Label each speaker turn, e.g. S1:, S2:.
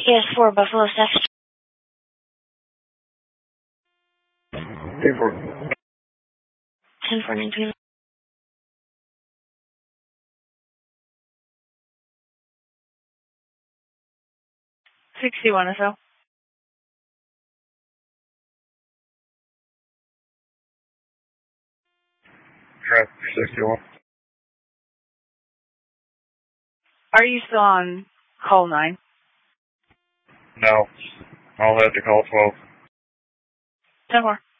S1: Yes, 4 Buffalo Steps. 10-4-19.
S2: 61 or so.
S3: Traffic 61.
S2: Are you still on call 9?
S3: No. I'll have to call 12.
S2: 10-4.